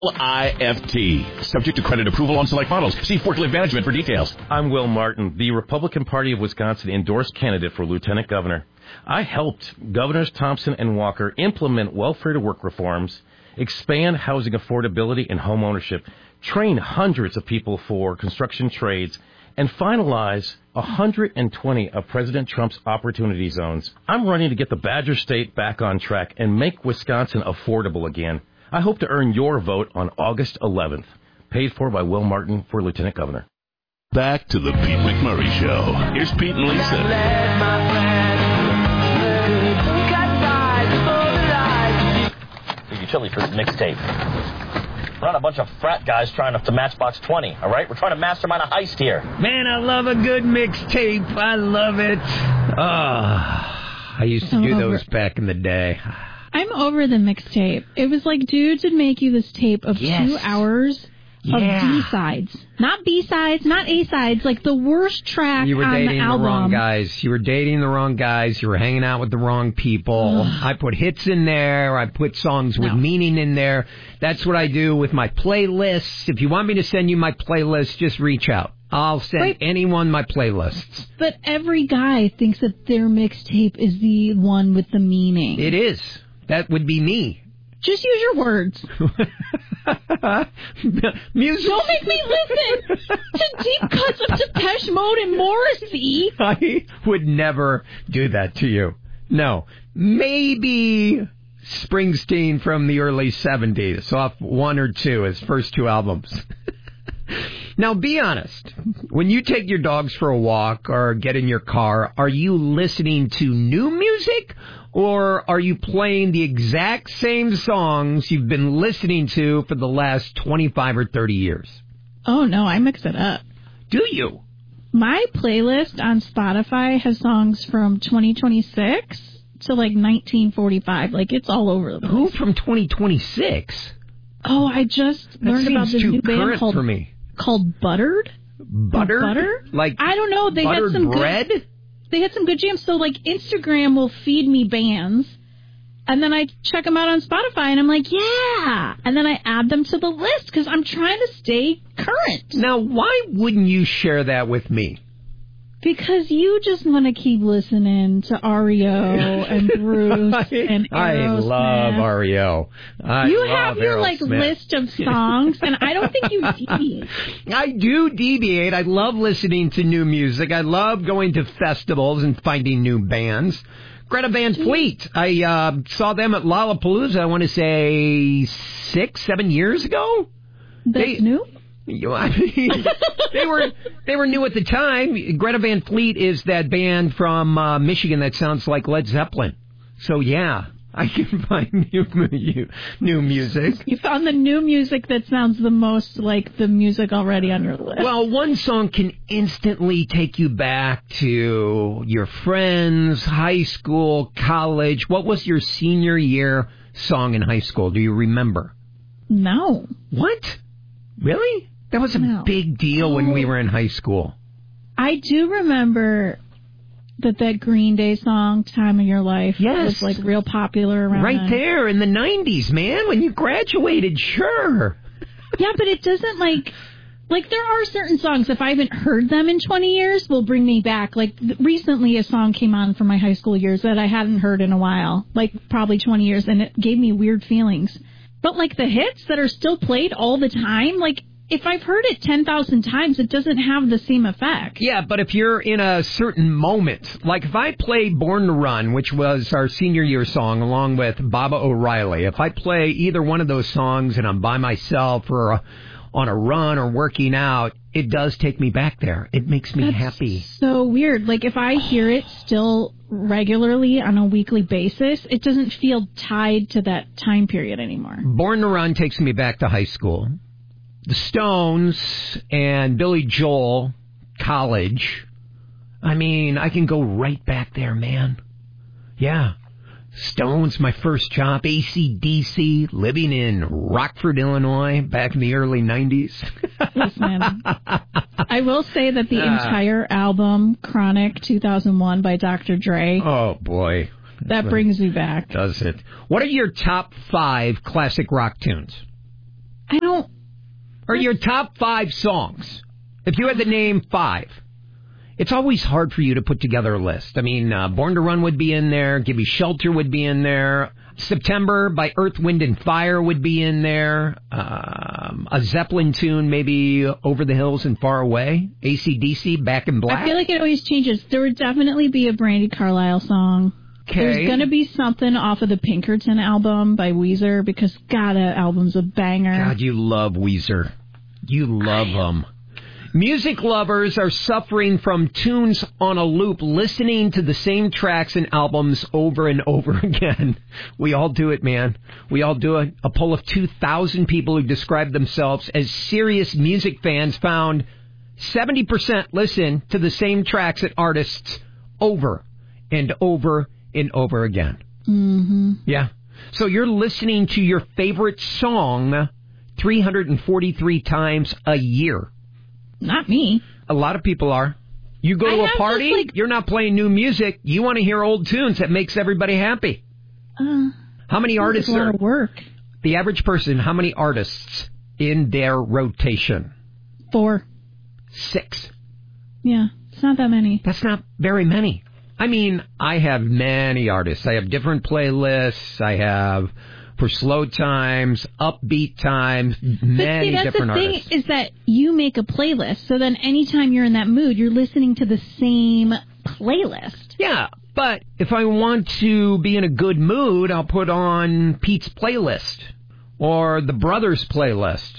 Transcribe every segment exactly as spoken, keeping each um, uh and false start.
I F T. Subject to credit approval on select models. See Forklift Management for details. I'm Will Martin, the Republican Party of Wisconsin endorsed candidate for Lieutenant Governor. I helped Governors Thompson and Walker implement welfare-to-work reforms, expand housing affordability and home ownership, train hundreds of people for construction trades, and finalize one hundred twenty of President Trump's opportunity zones. I'm running to get the Badger State back on track and make Wisconsin affordable again. I hope to earn your vote on August eleventh. Paid for by Will Martin for Lieutenant Governor. Back to the Pete McMurray Show. Here's Pete and Lisa. You're chilly for the mixtape. We're not a bunch of frat guys trying to, to Matchbox twenty, all right? We're trying to mastermind a heist here. Man, I love a good mixtape. I love it. Ah, oh, I used to I'm do over. those back in the day. I'm over the mixtape. It was like dudes would make you this tape of Yes. two hours Yeah. of B-sides. Not B-sides, not A-sides, like the worst track You were on dating the the, album. wrong guys. You were dating the wrong guys. You were hanging out with the wrong people. I put hits in there. I put songs with No. meaning in there. That's what I do with my playlists. If you want me to send you my playlist, just reach out. I'll send Wait. anyone my playlists. But every guy thinks that their mixtape is the one with the meaning. It is. That would be me. Just use your words. Music. Don't make me listen to deep cuts of Depeche Mode and Morrissey. I would never do that to you. No. Maybe Springsteen from the early seventies, off one or two, his first two albums. Now, be honest. When you take your dogs for a walk or get in your car, are you listening to new music or are you playing the exact same songs you've been listening to for the last twenty-five or thirty years? Oh, no, I mix it up. Do you? My playlist on Spotify has songs from twenty twenty-six to like nineteen forty-five. Like, it's all over the place. Who from twenty twenty-six? Oh, I just That learned about seems this too new band current called for me. called Buttered. Butter? Butter? Like I don't know. They buttered had some bread? Good, they had some good jams. So like Instagram will feed me bands, and then I check them out on Spotify, and I'm like, yeah. And then I add them to the list because I'm trying to stay current. Now, why wouldn't you share that with me? Because you just want to keep listening to R E O and Bruce and Aerosmith. I love R E O. I You love have your like Aerosmith. list of songs, and I don't think you deviate. I do deviate. I love listening to new music. I love going to festivals and finding new bands. Greta Van Fleet. I uh, saw them at Lollapalooza, I want to say six, seven years ago. That's They- new? You, I mean, they were they were new at the time. Greta Van Fleet is that band from uh, Michigan that sounds like Led Zeppelin. So yeah, I can find new new, new music. You found the new music that sounds the most like the music already on your list. Well, one song can instantly take you back to your friends, high school, college. What was your senior year song in high school? Do you remember? No. What? Really? That was a No. big deal when we were in high school. I do remember that that Green Day song, Time of Your Life, Yes. was like real popular around Right then. there in the nineties, man, when you graduated, sure. Yeah, but it doesn't like... Like, there are certain songs, if I haven't heard them in twenty years, will bring me back. Like, th- recently a song came on from my high school years that I hadn't heard in a while. Like, probably twenty years, and it gave me weird feelings. But, like, the hits that are still played all the time, like, if I've heard it ten thousand times, it doesn't have the same effect. Yeah, but if you're in a certain moment, like if I play Born to Run, which was our senior year song, along with Baba O'Reilly, if I play either one of those songs and I'm by myself or a, on a run or working out, it does take me back there. It makes me That's happy. so weird. Like, if I hear it still regularly on a weekly basis, it doesn't feel tied to that time period anymore. Born to Run takes me back to high school. The Stones and Billy Joel, college. I mean, I can go right back there, man. Yeah. Stones, my first job, A C D C, living in Rockford, Illinois, back in the early nineties. Yes, man. I will say that the entire album, Chronic two thousand one by Doctor Dre, Oh, boy. that brings me back. Does it? What are your top five classic rock tunes? I don't... Or your top five songs. If you had to name five. It's always hard for you to put together a list. I mean, uh, Born to Run would be in there. Give You Shelter would be in there. September by Earth, Wind and Fire would be in there. Um, a Zeppelin tune, maybe Over the Hills and Far Away. A C D C, Back in Black. I feel like it always changes. There would definitely be a Brandi Carlile song. Okay. There's going to be something off of the Pinkerton album by Weezer, because, God, that album's a banger. God, you love Weezer. You love them. Music lovers are suffering from tunes on a loop, listening to the same tracks and albums over and over again. We all do it, man. We all do it. A poll of two thousand people who describe themselves as serious music fans found seventy percent listen to the same tracks and artists over and over and over again. Mm-hmm. Yeah. So you're listening to your favorite song three hundred forty-three times a year. Not me. A lot of people are. You go to I a party, like, you're not playing new music. You want to hear old tunes that makes everybody happy. Uh, how many artists a lot are... of work. The average person, how many artists in their rotation? Four. Six. Yeah, it's not that many. That's not very many. I mean, I have many artists. I have different playlists. I have... for slow times, upbeat times, many see, that's different the thing artists. Is that you make a playlist, so then anytime you're in that mood, you're listening to the same playlist. Yeah, but if I want to be in a good mood, I'll put on Pete's playlist or the Brothers playlist.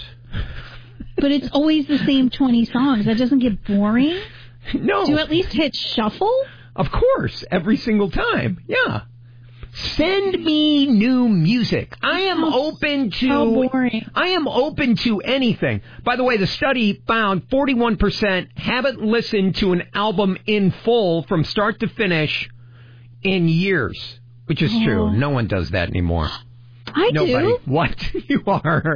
But it's always the same twenty songs. That doesn't get boring? No. Do you at least hit shuffle? Of course, every single time. Yeah. Send me new music. I am open to... How boring. I am open to anything. By the way, the study found forty-one percent haven't listened to an album in full from start to finish in years, which is oh. true. No one does that anymore. I Nobody. do. What? You are...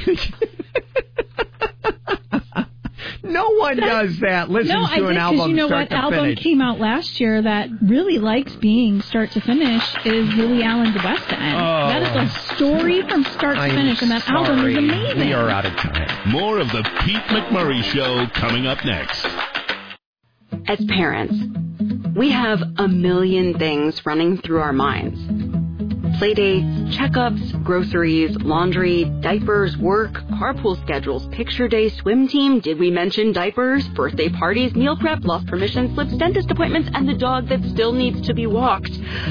No one does that. Listens no, to I an did, album you know start what to album finish. came out last year that really likes being start to finish is Lily Allen's West End. Oh. That is a story from start to I'm finish, and that sorry. album is amazing. We are out of time. More of the Pete McMurray Show coming up next. As parents, we have a million things running through our minds. Playdates, checkups, groceries, laundry, diapers, work, carpool schedules, picture day, swim team, did we mention diapers, birthday parties, meal prep, lost permission slips, dentist appointments, and the dog that still needs to be walked.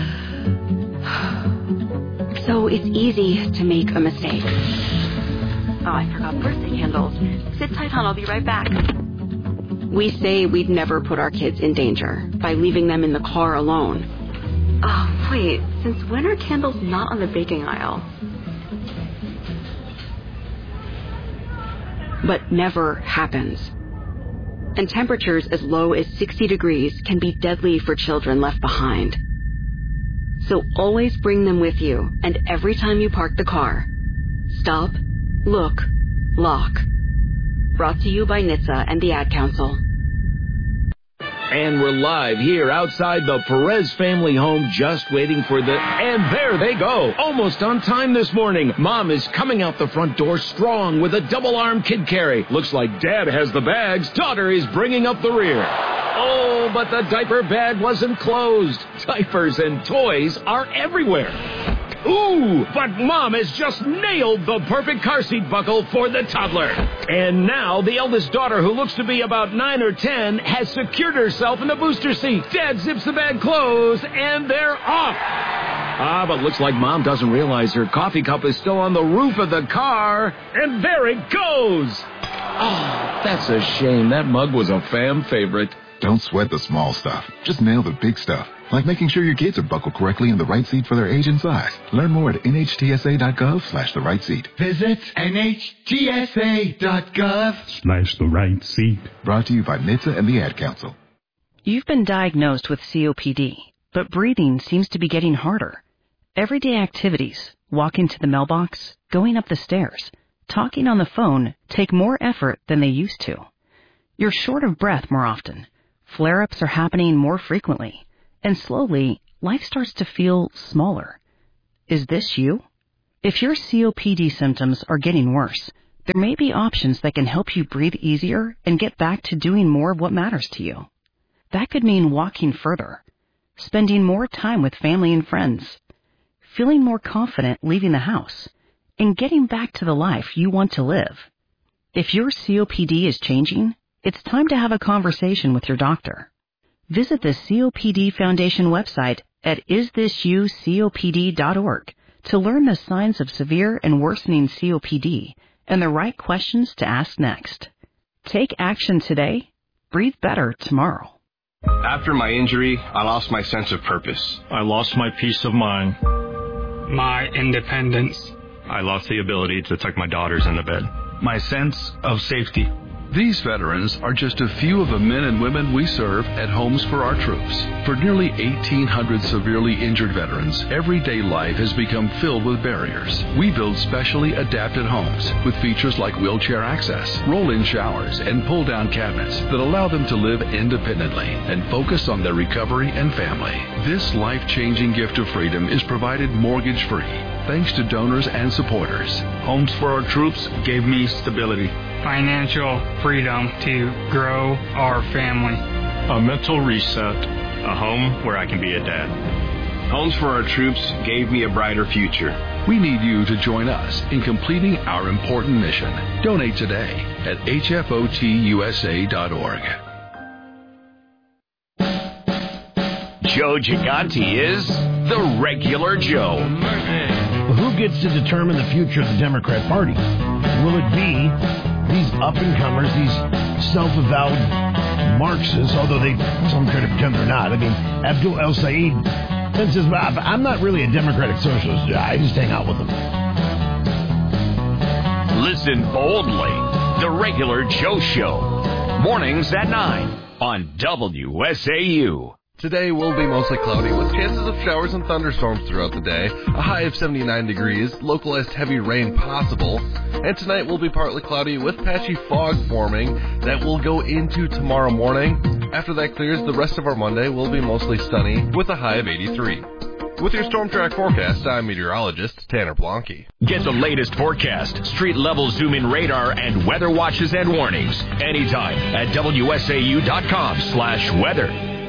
So it's easy to make a mistake. Oh, I forgot birthday candles. Sit tight, hon, I'll be right back. We say we'd never put our kids in danger by leaving them in the car alone. Oh, wait, since when are candles not on the baking aisle? But never happens. And temperatures as low as sixty degrees can be deadly for children left behind. So always bring them with you, and every time you park the car, stop, look, lock. Brought to you by N H T S A and the Ad Council. And we're live here outside the Perez family home, just waiting for the... And there they go. Almost on time this morning. Mom is coming out the front door strong with a double-arm kid carry. Looks like Dad has the bags. Daughter is bringing up the rear. Oh, but the diaper bag wasn't closed. Diapers and toys are everywhere. Ooh, but Mom has just nailed the perfect car seat buckle for the toddler. And now the eldest daughter, who looks to be about nine or ten, has secured herself in the booster seat. Dad zips the bag closed, and they're off. Ah, but looks like Mom doesn't realize her coffee cup is still on the roof of the car. And there it goes. Oh, that's a shame. That mug was a fam favorite. Don't sweat the small stuff. Just nail the big stuff. Like making sure your kids are buckled correctly in the right seat for their age and size. Learn more at N H T S A dot gov slash the right seat. Visit N H T S A dot gov slash the right seat. Brought to you by N H T S A and the Ad Council. You've been diagnosed with C O P D, but breathing seems to be getting harder. Everyday activities, walking to the mailbox, going up the stairs, talking on the phone, take more effort than they used to. You're short of breath more often. Flare-ups are happening more frequently. And slowly, life starts to feel smaller. Is this you? If your C O P D symptoms are getting worse, there may be options that can help you breathe easier and get back to doing more of what matters to you. That could mean walking further, spending more time with family and friends, feeling more confident leaving the house, and getting back to the life you want to live. If your C O P D is changing, it's time to have a conversation with your doctor. Visit the C O P D Foundation website at is this you copd dot org to learn the signs of severe and worsening C O P D and the right questions to ask next. Take action today. Breathe better tomorrow. After my injury, I lost my sense of purpose. I lost my peace of mind. My independence. I lost the ability to tuck my daughters into bed. My sense of safety. These veterans are just a few of the men and women we serve at Homes for Our Troops. For nearly eighteen hundred severely injured veterans, everyday life has become filled with barriers. We build specially adapted homes with features like wheelchair access, roll-in showers, and pull-down cabinets that allow them to live independently and focus on their recovery and family. This life-changing gift of freedom is provided mortgage-free thanks to donors and supporters. Homes for Our Troops gave me stability, financial freedom to grow our family, a mental reset, a home where I can be a dad. Homes for Our Troops gave me a brighter future. We need you to join us in completing our important mission. Donate today at H F O T U S A dot org. Joe Gigante is the regular Joe. Who gets to determine the future of the Democrat Party? Will it be these up-and-comers, these self-avowed Marxists, although they some try to pretend they're not? I mean, Abdul El-Sayed says, I'm not really a democratic socialist. I just hang out with them. Listen boldly. The regular Joe Show. Mornings at nine on W S A U. Today will be mostly cloudy with chances of showers and thunderstorms throughout the day, a high of seventy-nine degrees, localized heavy rain possible, and tonight will be partly cloudy with patchy fog forming that will go into tomorrow morning. After that clears, the rest of our Monday will be mostly sunny with a high of eighty-three. With your Storm Track forecast, I'm meteorologist Tanner Blanke. Get the latest forecast, street-level zoom-in radar, and weather watches and warnings anytime at W S A U dot com slash weather.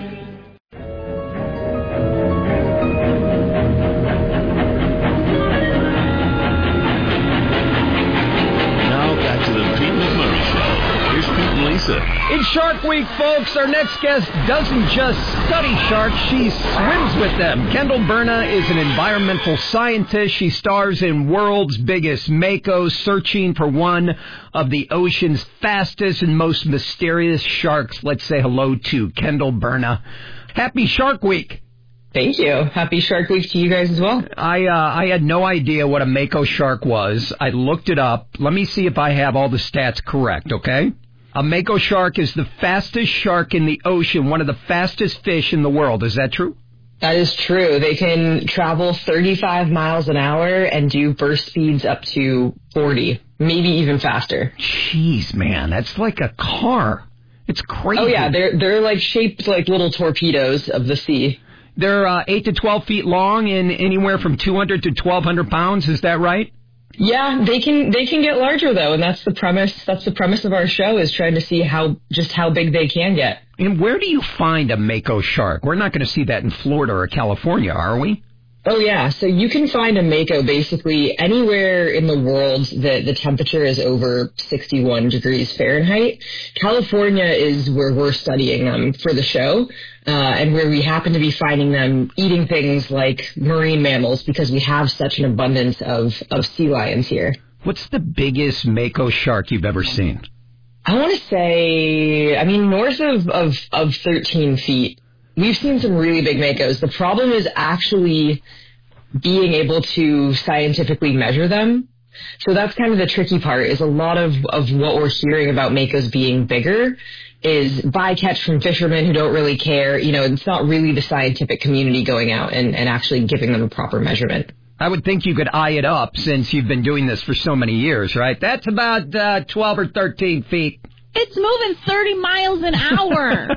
In Shark Week, folks, our next guest doesn't just study sharks, she swims with them. Kendall Berna is an environmental scientist. She stars in World's Biggest Mako, searching for one of the ocean's fastest and most mysterious sharks. Let's say hello to Kendall Berna. Happy Shark Week. Thank you. Happy Shark Week to you guys as well. I uh, I had no idea what a Mako shark was. I looked it up. Let me see if I have all the stats correct, okay? A Mako shark is the fastest shark in the ocean, one of the fastest fish in the world. Is that true? That is true. They can travel thirty-five miles an hour and do burst speeds up to forty, maybe even faster. Jeez, man, that's like a car. It's crazy. Oh, yeah, they're they're like shaped like little torpedoes of the sea. They're uh, eight to twelve feet long and anywhere from two hundred to twelve hundred pounds. Is that right? Yeah, they can they can get larger though, and that's the premise. That's the premise of our show, is trying to see how just how big they can get. And where do you find a Mako shark? We're not going to see that in Florida or California, are we? Oh yeah, so you can find a Mako basically anywhere in the world that the temperature is over sixty-one degrees Fahrenheit. California is where we're studying them for the show. Uh, and where we happen to be finding them eating things like marine mammals because we have such an abundance of, of sea lions here. What's the biggest Mako shark you've ever seen? I want to say, I mean, north of, of, of thirteen feet. We've seen some really big Makos. The problem is actually being able to scientifically measure them. So that's kind of the tricky part, is a lot of, of what we're hearing about Makos being bigger is bycatch from fishermen who don't really care. You know, it's not really the scientific community going out and, and actually giving them a proper measurement. I would think you could eye it up since you've been doing this for so many years, right? That's about uh, twelve or thirteen feet. It's moving thirty miles an hour.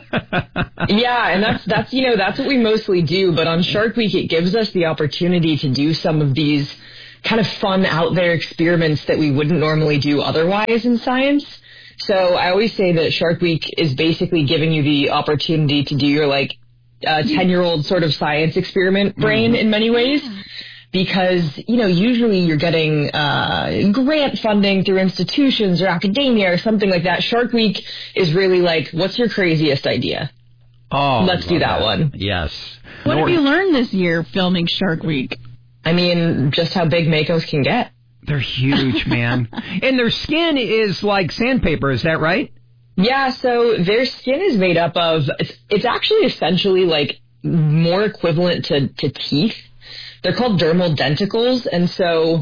Yeah, and that's, that's you know, that's what we mostly do. But on Shark Week, it gives us the opportunity to do some of these kind of fun out there experiments that we wouldn't normally do otherwise in science. So I always say that Shark Week is basically giving you the opportunity to do your like uh, ten-year-old sort of science experiment brain in many ways. Because, you know, usually you're getting uh, grant funding through institutions or academia or something like that. Shark Week is really like, what's your craziest idea? Oh, let's do that, that one. Yes. What Nor- have you learned this year filming Shark Week? I mean, just how big Makos can get. They're huge, man. And their skin is like sandpaper, is that right? Yeah, so their skin is made up of, it's, it's actually essentially like more equivalent to, to teeth. They're called dermal denticles, and so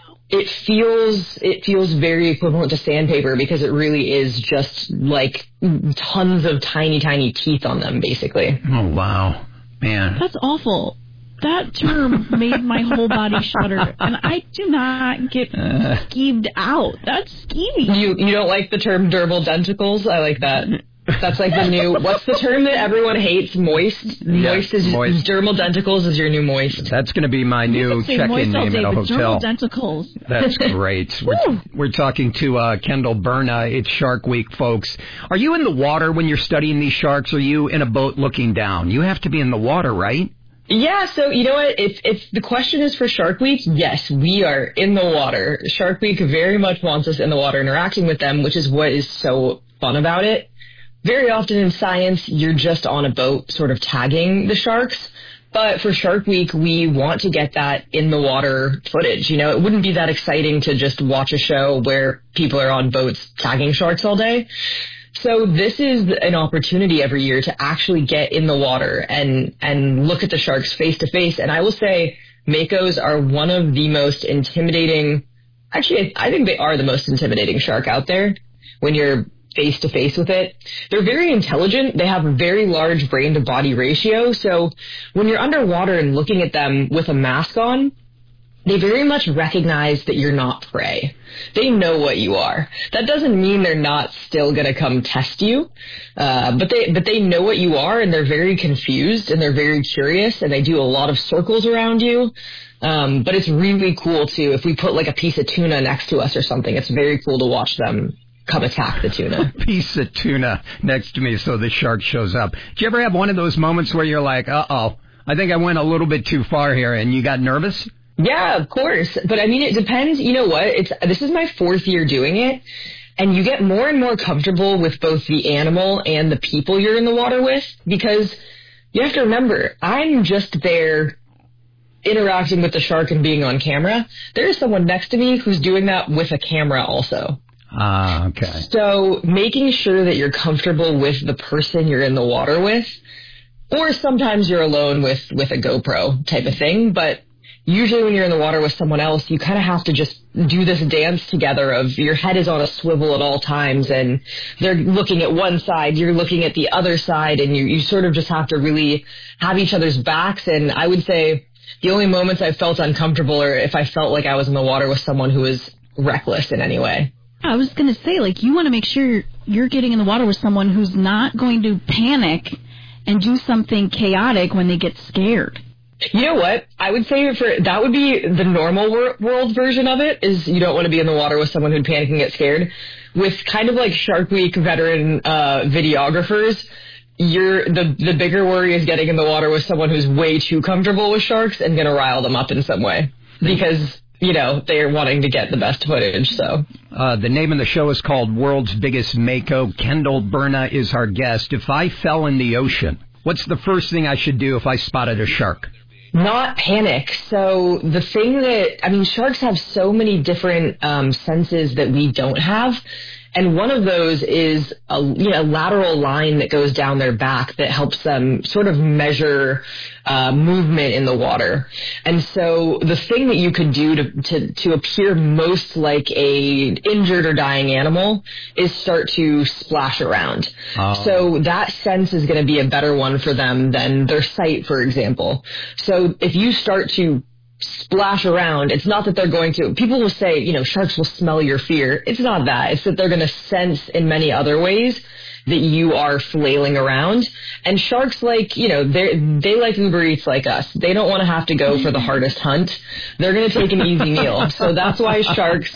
it feels it feels very equivalent to sandpaper because it really is just like tons of tiny, tiny teeth on them, basically. Oh, wow. Man. That's awful. That term made my whole body shudder, and I do not get uh, skeeved out. That's skeevy. You you don't like the term dermal denticles? I like that. That's like the new, what's the term that everyone hates? Moist? Moist yeah, is, moist. Dermal denticles is your new moist. That's going to be my new check-in name day, at a hotel. Dermal denticles. That's great. We're, we're talking to uh, Kendall Berna. It's Shark Week, folks. Are you in the water when you're studying these sharks? Or are you in a boat looking down? You have to be in the water, right? Yeah, so you know what? If if the question is for Shark Week, yes, we are in the water. Shark Week very much wants us in the water interacting with them, which is what is so fun about it. Very often in science, you're just on a boat sort of tagging the sharks. But for Shark Week, we want to get that in the water footage. You know, it wouldn't be that exciting to just watch a show where people are on boats tagging sharks all day. So this is an opportunity every year to actually get in the water and, and look at the sharks face to face. And I will say Makos are one of the most intimidating, actually, I think they are the most intimidating shark out there when you're face to face with it. They're very intelligent. They have a very large brain to body ratio. So when you're underwater and looking at them with a mask on, they very much recognize that you're not prey. They know what you are. That doesn't mean they're not still going to come test you, uh, but they but they know what you are, and they're very confused, and they're very curious, and they do a lot of circles around you. Um, but it's really cool, too. If we put like a piece of tuna next to us or something, it's very cool to watch them come attack the tuna. A piece of tuna next to me so the shark shows up. Do you ever have one of those moments where you're like, uh-oh, I think I went a little bit too far here, and you got nervous? Yeah, of course. But I mean, it depends. You know what? It's this is my fourth year doing it, and you get more and more comfortable with both the animal and the people you're in the water with, because you have to remember, I'm just there interacting with the shark and being on camera. There's someone next to me who's doing that with a camera also. Ah, okay. So making sure that you're comfortable with the person you're in the water with, or sometimes you're alone with, with a GoPro type of thing, but usually when you're in the water with someone else, you kind of have to just do this dance together of your head is on a swivel at all times, and they're looking at one side, you're looking at the other side, and you, you sort of just have to really have each other's backs. And I would say the only moments I felt uncomfortable are if I felt like I was in the water with someone who was reckless in any way. I was going to say, like, you want to make sure you're getting in the water with someone who's not going to panic and do something chaotic when they get scared. You know what? I would say for that would be the normal wor- world version of it, is you don't want to be in the water with someone who'd panic and get scared. With kind of like Shark Week veteran uh, videographers, you're the the bigger worry is getting in the water with someone who's way too comfortable with sharks and going to rile them up in some way. Because, you know, they're wanting to get the best footage, so. Uh, the name of the show is called World's Biggest Mako. Kendall Berna is our guest. If I fell in the ocean, what's the first thing I should do if I spotted a shark? Not panic. So the thing that, I mean, sharks have so many different um, senses that we don't have. And one of those is a you know, lateral line that goes down their back that helps them sort of measure uh, movement in the water. And so the thing that you could do to, to, to appear most like a injured or dying animal is start to splash around. Oh. So that sense is going to be a better one for them than their sight, for example. So if you start to splash around, it's not that they're going to, people will say, you know, sharks will smell your fear. It's not that. It's that they're going to sense in many other ways that you are flailing around. And sharks, like, you know, they they like Uber Eats like us. They don't want to have to go for the hardest hunt. They're going to take an easy meal. So that's why sharks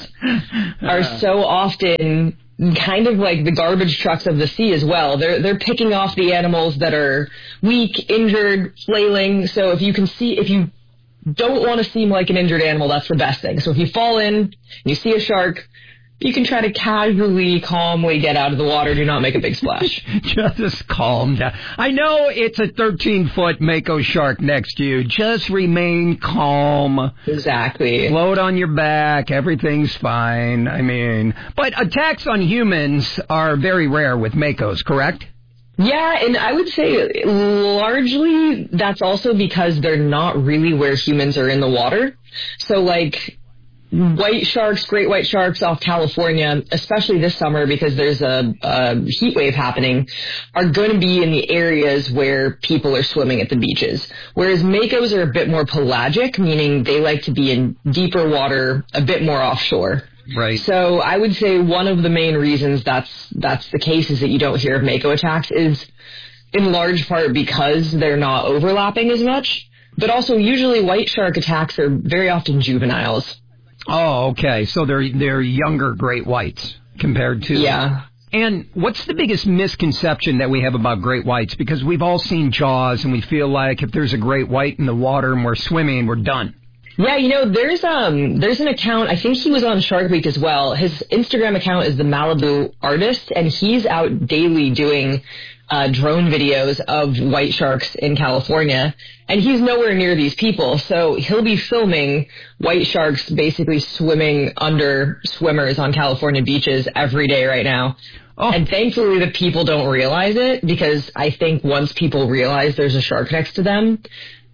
are so often kind of like the garbage trucks of the sea as well. They're they're picking off the animals that are weak, injured, flailing. So if you can see, if you don't want to seem like an injured animal, that's the best thing. So if you fall in and you see a shark, you can try to casually, calmly get out of the water. Do not make a big splash. Just calm down. I know it's a thirteen-foot Mako shark next to you. Just remain calm. Exactly. Float on your back. Everything's fine. I mean, but attacks on humans are very rare with Makos, correct? Yeah, and I would say largely that's also because they're not really where humans are in the water. So, like, white sharks, great white sharks off California, especially this summer because there's a, a heat wave happening, are going to be in the areas where people are swimming at the beaches. Whereas Makos are a bit more pelagic, meaning they like to be in deeper water, a bit more offshore. Right. So I would say one of the main reasons that's that's the case is that you don't hear of Mako attacks is in large part because they're not overlapping as much, but also usually white shark attacks are very often juveniles. Oh, okay. So they're they're younger great whites compared to... Yeah. And what's the biggest misconception that we have about great whites? Because we've all seen Jaws, and we feel like if there's a great white in the water and we're swimming, we're done. Yeah, you know, there's um there's an account, I think he was on Shark Week as well. His Instagram account is the Malibu Artist, and he's out daily doing uh, drone videos of white sharks in California. And he's nowhere near these people, so he'll be filming white sharks basically swimming under swimmers on California beaches every day right now. Oh. And thankfully the people don't realize it, because I think once people realize there's a shark next to them,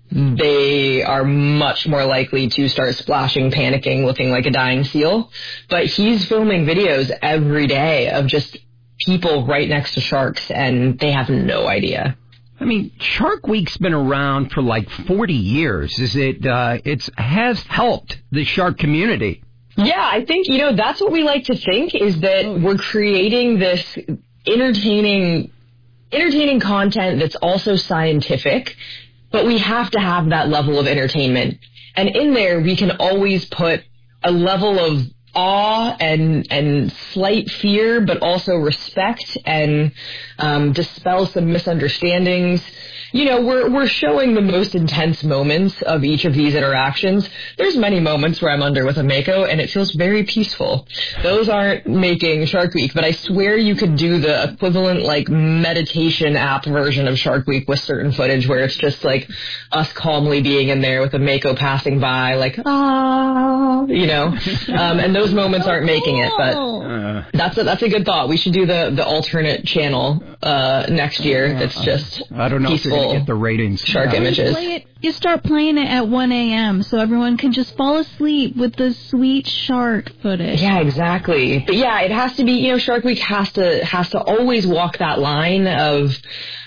they are much more likely to start splashing, panicking, looking like a dying seal. But he's filming videos every day of just people right next to sharks, and they have no idea. I mean, Shark Week's been around for like forty years. Is it? Uh, it's has helped the shark community. Yeah, I think, you know, that's what we like to think, is that we're creating this entertaining, entertaining content that's also scientific. But we have to have that level of entertainment. And in there, we can always put a level of awe and and slight fear, but also respect, and um, dispel some misunderstandings. You know, we're we're showing the most intense moments of each of these interactions. There's many moments where I'm under with a Mako, and it feels very peaceful. Those aren't making Shark Week, but I swear you could do the equivalent, like, meditation app version of Shark Week with certain footage where it's just, like, us calmly being in there with a Mako passing by, like, ah, you know. Um, and those moments aren't making it, but that's a, that's a good thought. We should do the, the alternate channel uh, next year that's just I don't know peaceful. If you're gonna get the ratings. Shark yeah. images. You, play it, you start playing it at one a.m. so everyone can just fall asleep with the sweet shark footage. Yeah, exactly. But yeah, it has to be, you know, Shark Week has to has to always walk that line of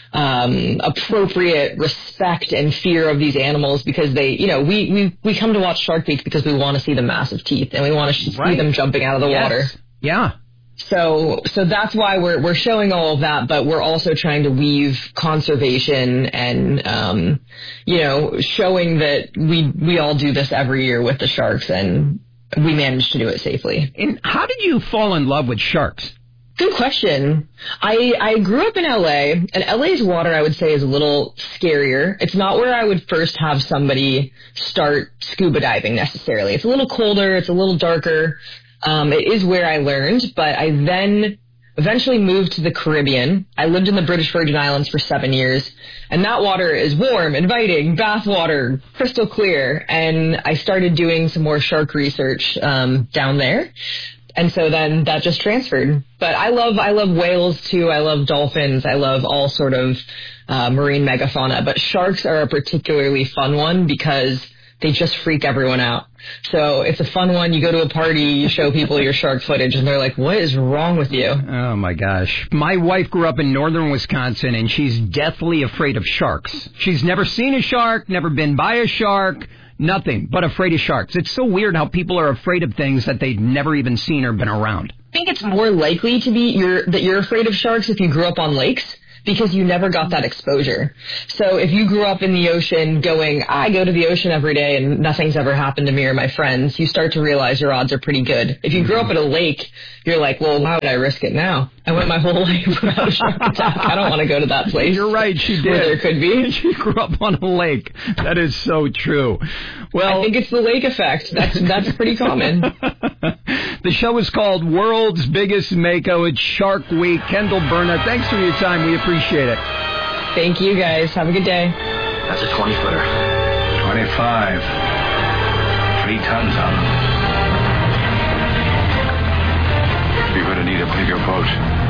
um, appropriate respect and fear of these animals, because they, you know, we, we, we come to watch Shark Week because we want to see the massive teeth and we want to right. see them jumping out of the yes. water. Yeah. So, so that's why we're we're showing all of that, but we're also trying to weave conservation and, um, you know, showing that we we all do this every year with the sharks, and we manage to do it safely. And how did you fall in love with sharks? Good question. I I grew up in L A, and L A's water, I would say, is a little scarier. It's not where I would first have somebody start scuba diving necessarily. It's a little colder. It's a little darker. Um, it is where I learned, but I then eventually moved to the Caribbean. I lived in the British Virgin Islands for seven years, and that water is warm, inviting, bath water, crystal clear, and I started doing some more shark research um, down there, and so then that just transferred. But I love I love whales, too. I love dolphins. I love all sort of uh, marine megafauna, but sharks are a particularly fun one because they just freak everyone out. So it's a fun one. You go to a party, you show people your shark footage, and they're like, what is wrong with you? Oh, my gosh. My wife grew up in northern Wisconsin, and she's deathly afraid of sharks. She's never seen a shark, never been by a shark, nothing but afraid of sharks. It's so weird how people are afraid of things that they've never even seen or been around. I think it's more likely to be you're, that you're afraid of sharks if you grew up on lakes, because you never got that exposure. So if you grew up in the ocean going, I go to the ocean every day and nothing's ever happened to me or my friends, you start to realize your odds are pretty good. If you grew up at a lake, you're like, well, why would I risk it now? I went my whole life without a shark attack. I don't want to go to that place. You're right, she did. Where there could be. She grew up on a lake. That is so true. Well, I think it's the lake effect. That's that's pretty common. The show is called World's Biggest Mako. It's Shark Week. Kendall Berna, thanks for your time. We appreciate it. Thank you, guys. Have a good day. That's a twenty-footer. twenty-five. Three tons on them. You're going to need a bigger boat.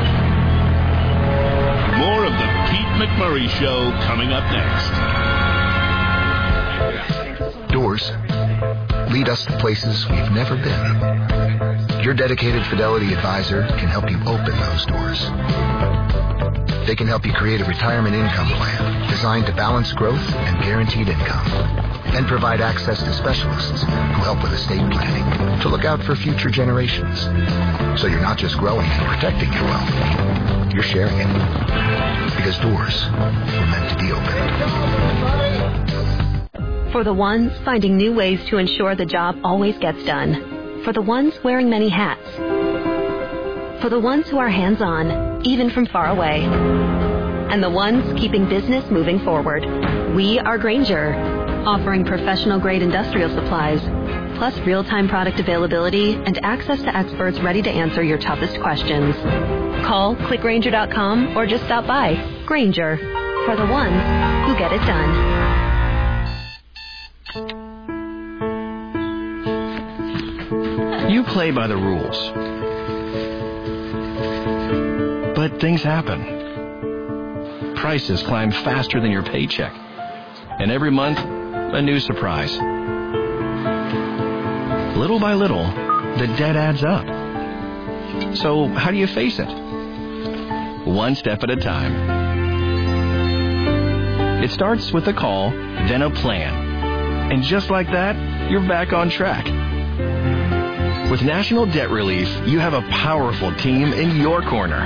More of the Pete McMurray Show coming up next. Doors lead us to places we've never been. Your dedicated Fidelity advisor can help you open those doors. They can help you create a retirement income plan designed to balance growth and guaranteed income, and provide access to specialists who help with estate planning to look out for future generations. So you're not just growing and protecting your wealth, you're sharing it. Because doors were meant to be opened. For the ones finding new ways to ensure the job always gets done. For the ones wearing many hats. For the ones who are hands-on, even from far away. And the ones keeping business moving forward. We are Grainger, offering professional-grade industrial supplies, plus real-time product availability and access to experts ready to answer your toughest questions. Call click grainger dot com or just stop by. Grainger, for the ones who get it done. You play by the rules. But things happen. Prices climb faster than your paycheck. And every month, a new surprise. Little by little, the debt adds up. So how do you face it? One step at a time. It starts with a call, then a plan. And just like that, you're back on track. With National Debt Relief, you have a powerful team in your corner.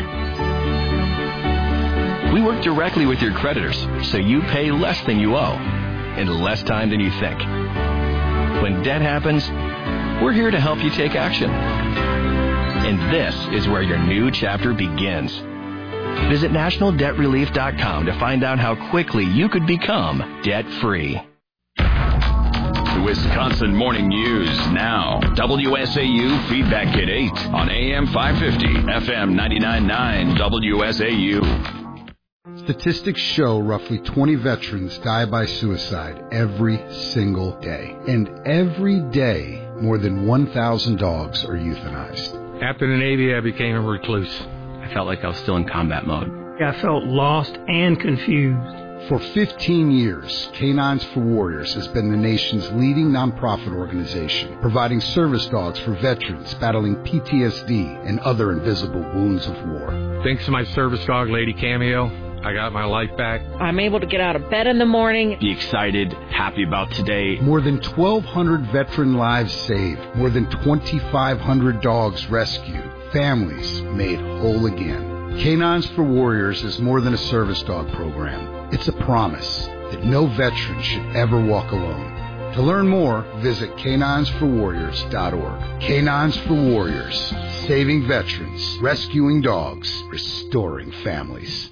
We work directly with your creditors, so you pay less than you owe, in less time than you think. When debt happens, we're here to help you take action. And this is where your new chapter begins. Visit national debt relief dot com to find out how quickly you could become debt-free. The Wisconsin Morning News now. W S A U Feedback at eight on A M five fifty, F M ninety-nine point nine W S A U. Statistics show roughly twenty veterans die by suicide every single day. And every day, more than one thousand dogs are euthanized. After the Navy, I became a recluse. I felt like I was still in combat mode. I felt lost and confused. For fifteen years, Canines for Warriors has been the nation's leading nonprofit organization, providing service dogs for veterans battling P T S D and other invisible wounds of war. Thanks to my service dog, Lady Cameo, I got my life back. I'm able to get out of bed in the morning. Be excited, happy about today. More than twelve hundred veteran lives saved. More than twenty-five hundred dogs rescued. Families made whole again. Canines for Warriors is more than a service dog program. It's a promise that no veteran should ever walk alone. To learn more, visit canines for warriors dot org. Canines for Warriors, saving veterans, rescuing dogs, restoring families.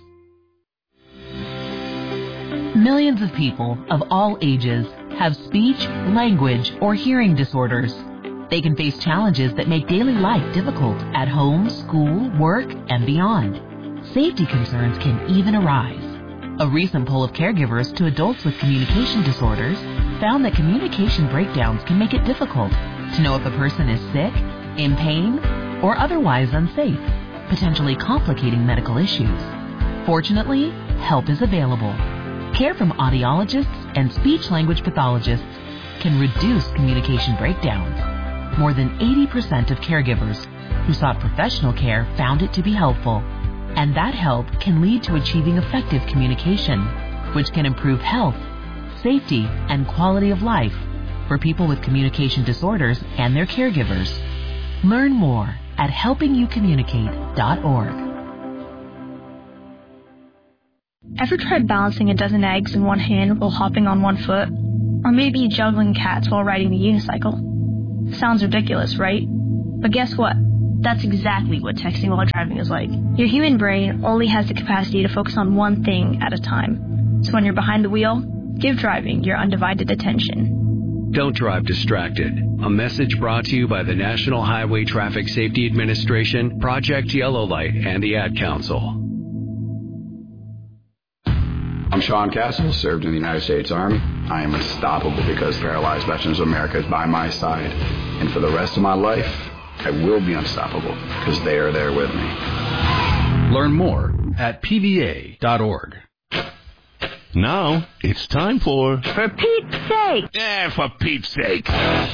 Millions of people of all ages have speech, language, or hearing disorders. They can face challenges that make daily life difficult at home, school, work, and beyond. Safety concerns can even arise. A recent poll of caregivers to adults with communication disorders found that communication breakdowns can make it difficult to know if a person is sick, in pain, or otherwise unsafe, potentially complicating medical issues. Fortunately, help is available. Care from audiologists and speech-language pathologists can reduce communication breakdowns. More than eighty percent of caregivers who sought professional care found it to be helpful. And that help can lead to achieving effective communication, which can improve health, safety, and quality of life for people with communication disorders and their caregivers. Learn more at helping you communicate dot org. Ever tried balancing a dozen eggs in one hand while hopping on one foot? Or maybe juggling cats while riding a unicycle? Sounds ridiculous, right? But guess what? That's exactly what texting while driving is like. Your human brain only has the capacity to focus on one thing at a time. So when you're behind the wheel, give driving your undivided attention. Don't drive distracted. A message brought to you by the National Highway Traffic Safety Administration, Project Yellow Light, and the Ad Council. I'm Sean Castle, served in the United States Army. I am unstoppable because Paralyzed Veterans of America is by my side. And for the rest of my life, I will be unstoppable because they are there with me. Learn more at P V A dot org. Now, it's time for... For Pete's sake! Yeah, for Pete's sake.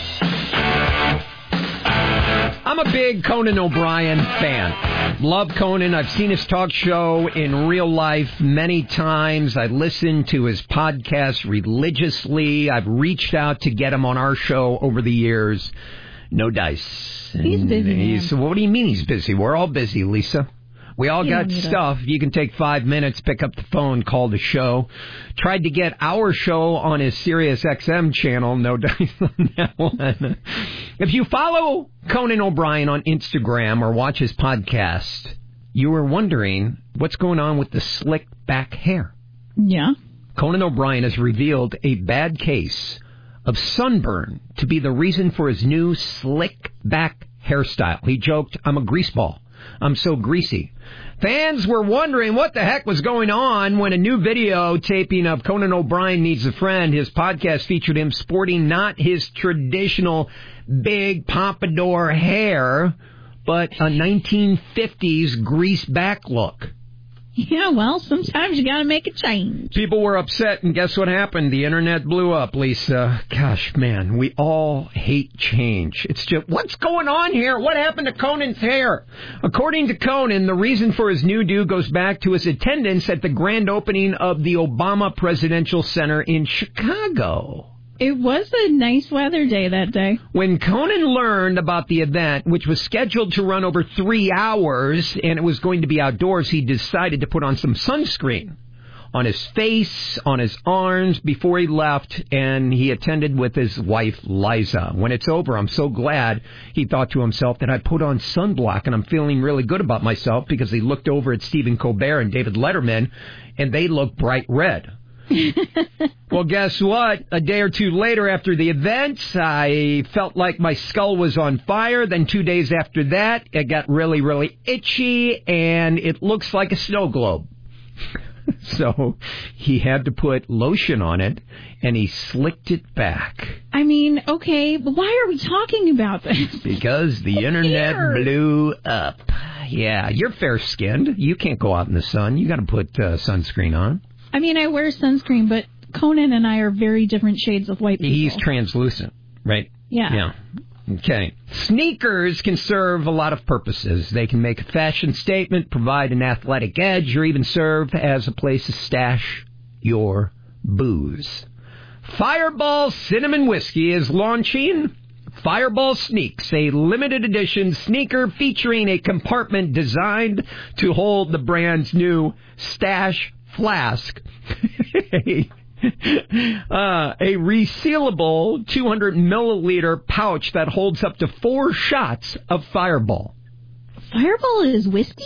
I'm a big Conan O'Brien fan. Love Conan. I've seen his talk show in real life many times. I listen to his podcast religiously. I've reached out to get him on our show over the years. No dice. He's busy. He's, what do you mean he's busy? We're all busy, Lisa. We all You got don't need stuff. You can take five minutes, pick up the phone, call the show. Tried to get our show on his Sirius X M channel. No dice on that one. If you follow Conan O'Brien on Instagram or watch his podcast, you were wondering what's going on with the slick back hair. Yeah. Conan O'Brien has revealed a bad case of sunburn to be the reason for his new slick back hairstyle. He joked, "I'm a greaseball. I'm so greasy." Fans were wondering what the heck was going on when a new video taping of Conan O'Brien Needs a Friend, his podcast, featured him sporting not his traditional big pompadour hair, but a nineteen fifties grease back look. Yeah, well, sometimes you got to make a change. People were upset, and guess what happened? The internet blew up, Lisa. Gosh, man, we all hate change. It's just, what's going on here? What happened to Conan's hair? According to Conan, the reason for his new do goes back to his attendance at the grand opening of the Obama Presidential Center in Chicago. It was a nice weather day that day. When Conan learned about the event, which was scheduled to run over three hours, and it was going to be outdoors, he decided to put on some sunscreen on his face, on his arms before he left, and he attended with his wife, Liza. When it's over, I'm so glad, he thought to himself, that I put on sunblock, and I'm feeling really good about myself, because he looked over at Stephen Colbert and David Letterman, and they looked bright red. Well, guess what? A day or two later after the event, I felt like my skull was on fire. Then two days after that, it got really, really itchy, and it looks like a snow globe. So he had to put lotion on it, and he slicked it back. I mean, okay, but why are we talking about this? Because the internet blew up. Yeah, you're fair-skinned. You can't go out in the sun. You got to put uh, sunscreen on. I mean, I wear sunscreen, but Conan and I are very different shades of white people. He's translucent, right? Yeah. Yeah. Okay. Sneakers can serve a lot of purposes. They can make a fashion statement, provide an athletic edge, or even serve as a place to stash your booze. Fireball Cinnamon Whiskey is launching Fireball Sneaks, a limited edition sneaker featuring a compartment designed to hold the brand's new stash flask. uh, a resealable two hundred milliliter pouch that holds up to four shots of Fireball. Fireball is whiskey?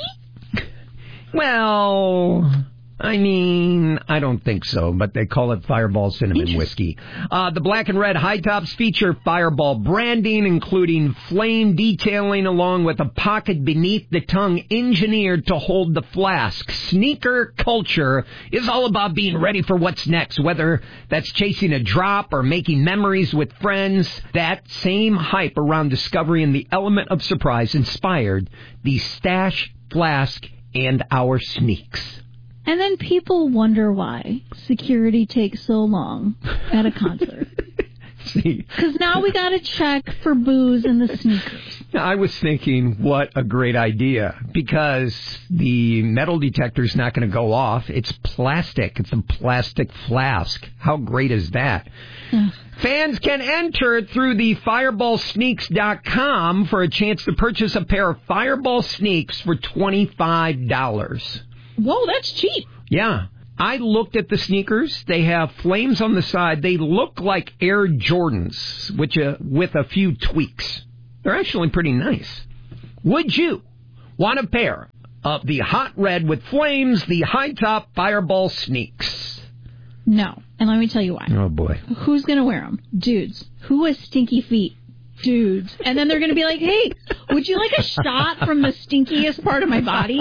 Well, I mean, I don't think so, but they call it Fireball Cinnamon Whiskey. Uh, the black and red high tops feature Fireball branding, including flame detailing, along with a pocket beneath the tongue engineered to hold the flask. Sneaker culture is all about being ready for what's next, whether that's chasing a drop or making memories with friends. That same hype around discovery and the element of surprise inspired the Stash Flask and our Sneaks. And then people wonder why security takes so long at a concert. See, because now we got to check for booze in the sneakers. I was thinking, what a great idea, because the metal detector's not going to go off. It's plastic. It's a plastic flask. How great is that? Yeah. Fans can enter through the fireball sneaks dot com for a chance to purchase a pair of Fireball sneaks for twenty-five dollars. Whoa, that's cheap. Yeah. I looked at the sneakers. They have flames on the side. They look like Air Jordans, which uh, with a few tweaks. They're actually pretty nice. Would you want a pair of the hot red with flames, the high-top Fireball sneaks? No. And let me tell you why. Oh, boy. Who's going to wear them? Dudes. Who has stinky feet? Dudes. And then they're going to be like, hey, would you like a shot from the stinkiest part of my body?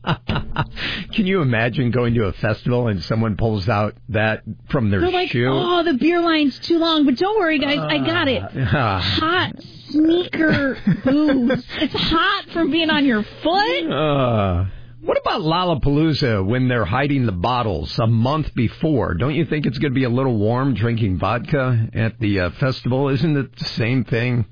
Can you imagine going to a festival and someone pulls out that from their they're like, shoe? Oh, the beer line's too long. But don't worry, guys. Uh, I got it. Uh, hot sneaker booze. It's hot from being on your foot. Uh, what about Lollapalooza when they're hiding the bottles a month before? Don't you think it's going to be a little warm drinking vodka at the uh, festival? Isn't it the same thing?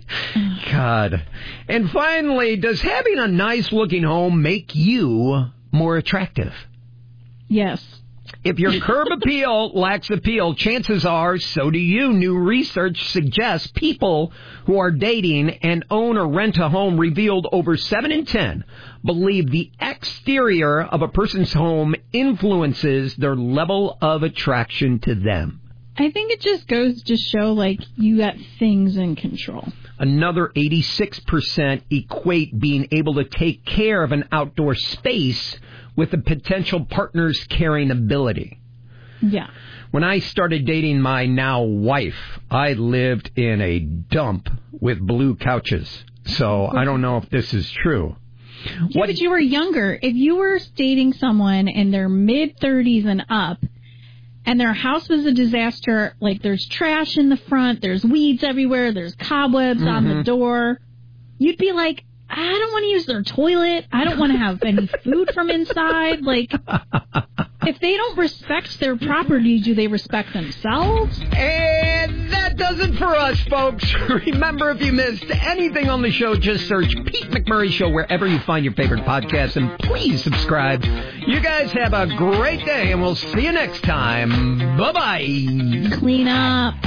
God. And finally, does having a nice-looking home make you more attractive? Yes. If your curb appeal lacks appeal, chances are so do you. New research suggests people who are dating and own or rent a home revealed over seven in ten believe the exterior of a person's home influences their level of attraction to them. I think it just goes to show, like, you got things in control. Another eighty-six percent equate being able to take care of an outdoor space with a potential partner's caring ability. Yeah. When I started dating my now wife, I lived in a dump with blue couches. So I don't know if this is true. Yeah, what, but you were younger. If you were dating someone in their mid-thirties and up, and their house was a disaster, like there's trash in the front, there's weeds everywhere, there's cobwebs mm-hmm. on the door, you'd be like, I don't want to use their toilet. I don't want to have any food from inside. Like, if they don't respect their property, do they respect themselves? And that does it for us, folks. Remember, if you missed anything on the show, just search Pete McMurray Show wherever you find your favorite podcast, and please subscribe. You guys have a great day, and we'll see you next time. Bye-bye. Clean up.